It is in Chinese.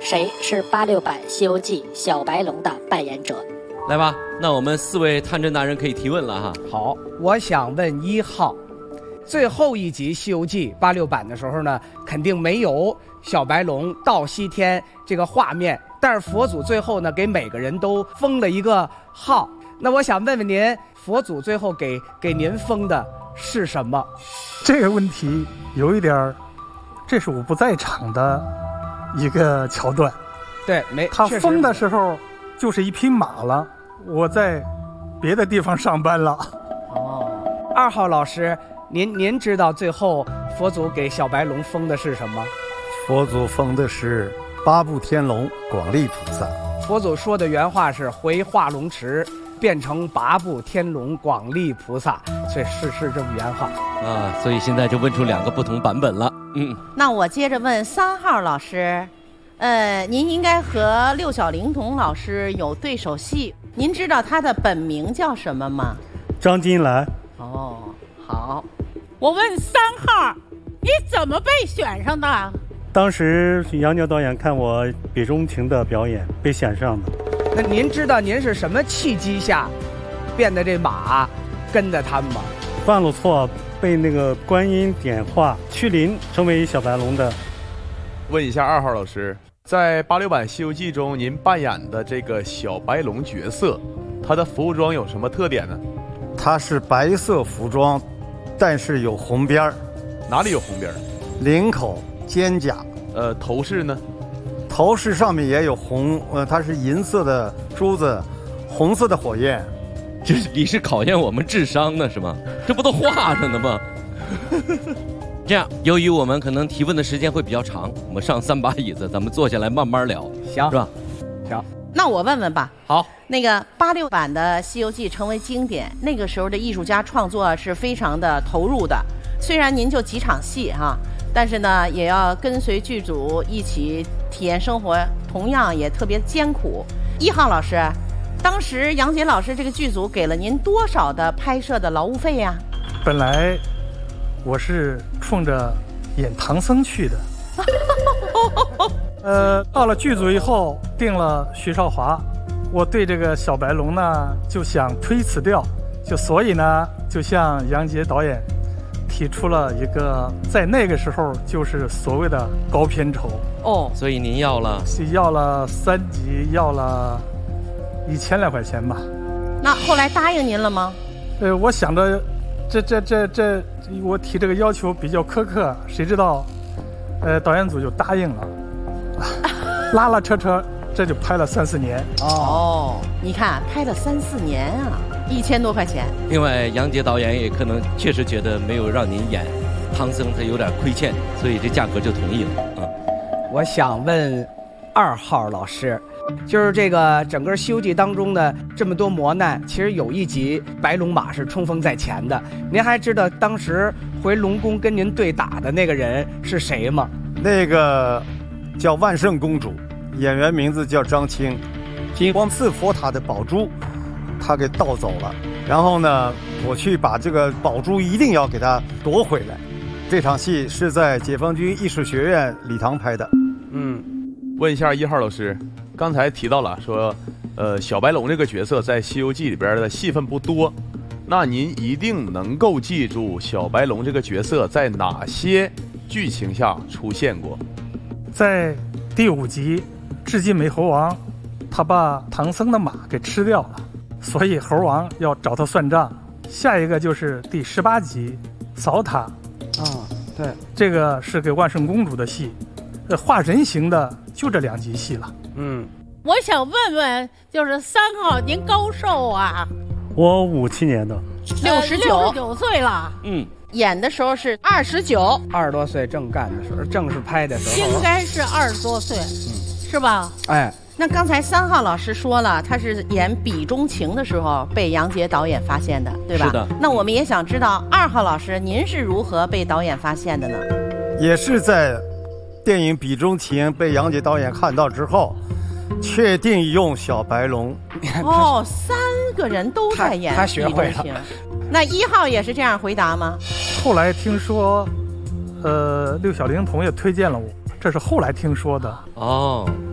谁是86版《西游记》小白龙的扮演者？ 来吧，那我们4位探侦大人可以提问了哈。 好，我想问1号，最后一集《西游记》86版的时候呢，肯定没有小白龙到西天这个画面，但是佛祖最后呢给每个人都封了一个号。那我想问问您，佛祖最后给您封的是什么？ 这个问题有一点，这是我不在场的一个桥段。 对， 他封的时候就是一匹马了，我在别的地方上班了。 哦，2号老师，您知道最后佛祖给小白龙封的是什么？ 佛祖封的是八部天龙广利菩萨。 佛祖说的原话是回化龙池变成八部天龙广利菩萨，所以是这么原话啊。所以现在就问出2个不同版本了。 那我接着问3号老师，您应该和六小龄童老师有对手戏，您知道他的本名叫什么吗？ 张金兰。 哦，好。 我问3号，你怎么被选上的？ 当时杨洁导演看我比中情的表演被选上的。 那您知道您是什么契机下变得这马跟着他们吗？ 犯了错，被那个观音点化驱灵，成为小白龙的。 问一下2号老师，在86版《西游记》中，您扮演的这个小白龙角色，他的服装有什么特点呢？ 它是白色服装，但是有红边儿。 哪里有红边儿？ 领口、肩胛。 头饰呢？ 头饰上面也有红，它是银色的珠子，红色的火焰。 你是考验我们智商呢是吗？这不都画着呢吗？这样，由于我们可能提问的时间会比较长，我们上3把椅子，咱们坐下来慢慢聊， 行是吧？ 行。 那我问问吧。 好， 那个86版的《西游记》成为经典，那个时候的艺术家创作是非常的投入的。虽然您就几场戏哈，但是呢，也要跟随剧组一起体验生活，同样也特别艰苦。1号老师，当时杨洁老师这个剧组给了您多少的拍摄的劳务费呀？ 本来我是冲着演唐僧去的。到了剧组以后定了徐少华，我对这个小白龙呢就想推辞掉，所以呢就向杨洁导演提出了一个，在那个时候就是所谓的高片酬。 哦， 所以您要了 3集，要了1000来块钱吧。 那后来答应您了吗？ 我想着这我提这个要求比较苛刻，谁知道导演组就答应了。拉拉扯扯，这就拍了3、4年。 哦，你看拍了3、4年啊，1000多块钱。 另外，杨洁导演也可能确实觉得没有让您演唐僧，他有点亏欠，所以这价格就同意了啊。 我想问2号老师，就是这个整个《西游记》当中的这么多磨难，其实有一集白龙马是冲锋在前的。您还知道当时回龙宫跟您对打的那个人是谁吗？ 那个叫万圣公主，演员名字叫张青。金光寺佛塔的宝珠他给盗走了，然后呢我去把这个宝珠一定要给他夺回来。这场戏是在解放军艺术学院礼堂拍的。 问一下1号老师，刚才提到了说小白龙这个角色在《西游记》里边的戏份不多，那您一定能够记住小白龙这个角色在哪些剧情下出现过？ 在第5集，智计美猴王他把唐僧的马给吃掉了，所以猴王要找他算账。下一个就是第18集扫塔。 对， 这个是给万圣公主的戏，画人形的就这2集戏了。 我想问问，就是3号，您高寿啊？ 我57年的 ，69 岁了。 演的时候是29，20 多岁正干的时候，正式拍的时候， 应该是20多岁，是吧？ 哎， 那刚才3号老师说了，他是演比中情的时候被杨洁导演发现的，对吧？ 是的。 那我们也想知道2号老师您是如何被导演发现的呢？ 也是在电影《比中情》被杨洁导演看到之后，确定用小白龙。 哦，3个人都在演， 他学会了。 那1号也是这样回答吗？ 后来听说，六小龄童也推荐了我，这是后来听说的。 哦。